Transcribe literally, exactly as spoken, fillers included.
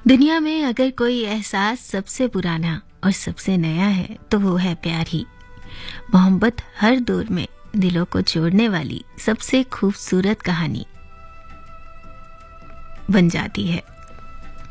दुनिया में अगर कोई एहसास सबसे पुराना और सबसे नया है तो वो है प्यार ही। मोहब्बत हर दौर में दिलों को जोड़ने वाली सबसे खूबसूरत कहानी बन जाती है।